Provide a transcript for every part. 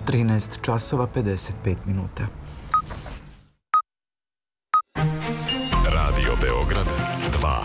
13 časova 55 minuta. Radio Beograd 2.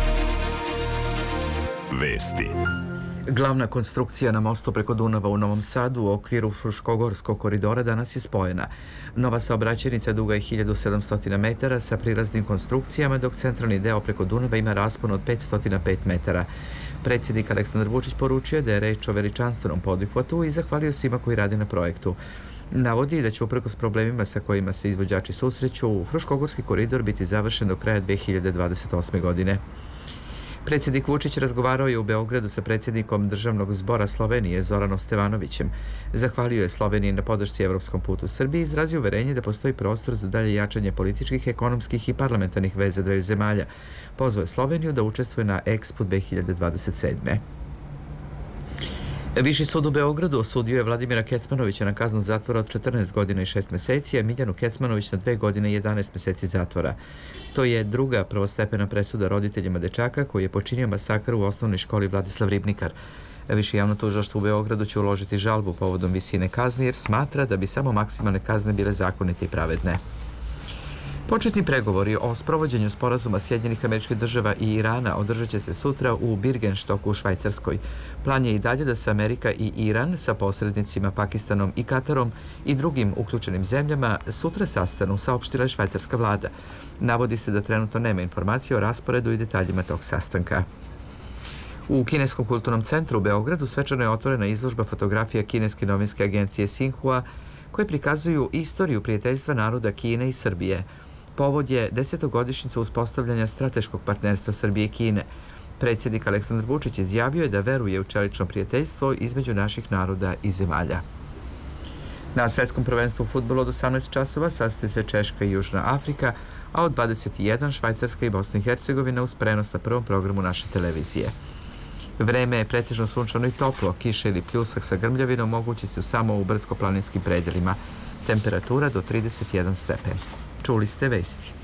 Vesti. Glavna konstrukcija na mostu preko Dunava u Novom Sadu u okviru Fruškogorskog koridora danas je spojena. Nova saobraćajnica duga je 1700 metara sa prilaznim konstrukcijama, dok centralni deo preko Dunava ima raspon od 505 metara. Predsjednik Aleksandar Vučić poručio da je reč o veličanstvenom poduhvatu i zahvalio svima koji rade na projektu. Navodi da će uprkos problemima sa kojima se izvođači susreću, Fruškogorski koridor biti završen do kraja 2028. godine. Predsjednik Vučić razgovarao je u Beogradu sa predsjednikom Državnog zbora Slovenije Zoranom Stevanovićem. Zahvalio je Sloveniji na podršci evropskom putu Srbiji i izrazio uverenje da postoji prostor za dalje jačanje političkih, ekonomskih i parlamentarnih veza dveju zemalja. Pozvao je Sloveniju da učestvuje na Expo 2027. Viši sud u Beogradu osudio je Vladimira Kecmanovića na kaznu zatvora od 14 godina i 6 meseci, a Miljanu Kecmanović na 2 godine i 11 meseci zatvora. To je druga prvostepena presuda roditeljima dečaka koji je počinio masakr u osnovnoj školi Vladislav Ribnikar. Viši javno tužilaštvo u Beogradu će uložiti žalbu povodom visine kazni jer smatra da bi samo maksimalne kazne bile zakonite i pravedne. Početni pregovori o sprovođenju sporazuma Sjedinjenih Američkih Država i Irana održat će se sutra u Birgenstoku u Švajcarskoj. Plan je i dalje da se Amerika i Iran sa posrednicima Pakistanom i Katarom i drugim uključenim zemljama sutra sastanu, saopštila je švajcarska vlada. Navodi se da trenutno nema informacije o rasporedu i detaljima tog sastanka. U Kineskom kulturnom centru u Beogradu svečano je otvorena izložba fotografija kineske novinske agencije Xinhua koje prikazuju istoriju prijateljstva naroda Kine i Srbije. Povod je 10-godišnjica uspostavljanja strateškog partnerstva Srbije i Kine. Predsjednik Aleksandar Vučić izjavio je da veruje u čelično prijateljstvo između naših naroda i zemalja. Na svetskom prvenstvu u fudbalu od 18 časova sastaju se Češka i Južna Afrika, a od 21 Švajcarska i Bosna i Hercegovina uz prenos na prvom programu naše televizije. Vreme je pretežno sunčano i toplo, kiša ili pljusak sa grmljavinom mogući se samo u brdsko-planinskim predelima. Temperatura do 31 stepen. Čuli ste vesti.